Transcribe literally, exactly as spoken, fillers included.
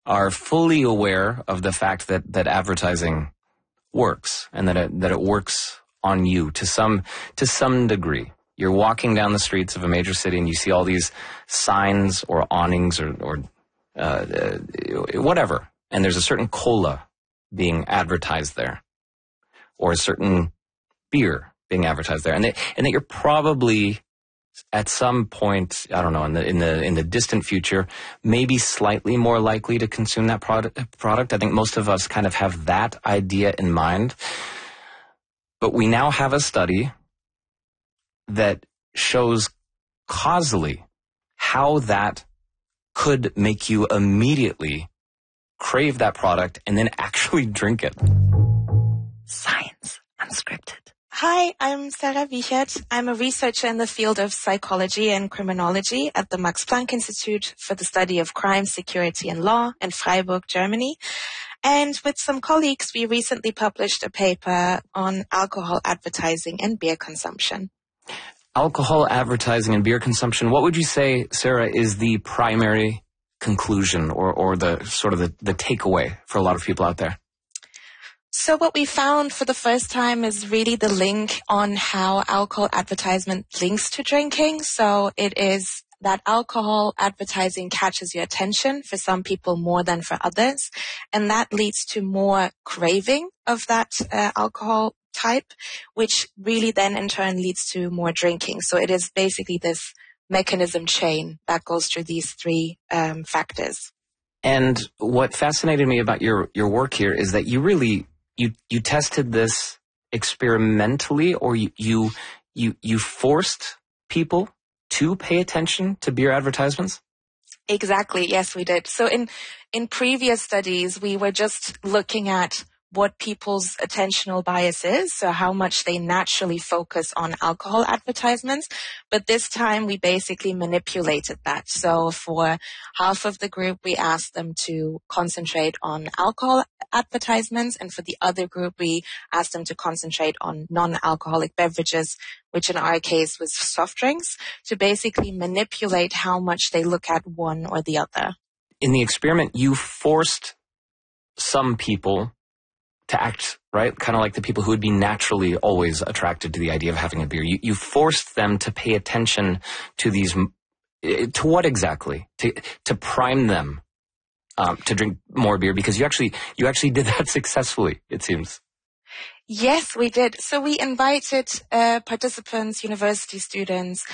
are fully aware of the fact that, that advertising works and that it, that it works on you to some, to some degree. You're walking down the streets of a major city and you see all these signs or awnings or, or uh, uh, whatever, and there's a certain cola being advertised there, or a certain beer being advertised there, and that, and that you're probably at some point, I don't know, in the in the in the distant future, maybe slightly more likely to consume that product. Product. I think most of us kind of have that idea in mind, but we now have a study that shows causally how that could make you immediately crave that product and then actually drink it. Science Unscripted. Hi, I'm Sarah Wiechert. I'm a researcher in the field of psychology and criminology at the Max Planck Institute for the Study of Crime, Security and Law in Freiburg, Germany. And with some colleagues, we recently published a paper on alcohol advertising and beer consumption. Alcohol advertising and beer consumption. What would you say, Sarah, is the primary conclusion or, or the sort of the, the takeaway for a lot of people out there? So what we found for the first time is really the link on how alcohol advertisement links to drinking. So it is that alcohol advertising catches your attention for some people more than for others. And that leads to more craving of that uh, alcohol type, which really then in turn leads to more drinking. So it is basically this mechanism chain that goes through these three um, factors. And what fascinated me about your, your work here is that you really, you, you tested this experimentally, or you, you, you, you forced people to pay attention to beer advertisements? Exactly. Yes, we did. So in, in previous studies, we were just looking at what people's attentional bias is, so how much they naturally focus on alcohol advertisements. But this time we basically manipulated that. So for half of the group, we asked them to concentrate on alcohol advertisements, and for the other group, we asked them to concentrate on non-alcoholic beverages, which in our case was soft drinks, to basically manipulate how much they look at one or the other. In the experiment, you forced some people to act, right? Kind of like the people who would be naturally always attracted to the idea of having a beer. You, you forced them to pay attention to these, to what exactly? To, to prime them um, to drink more beer, because you actually, you actually did that successfully, it seems. Yes, we did. So we invited uh, participants, university students,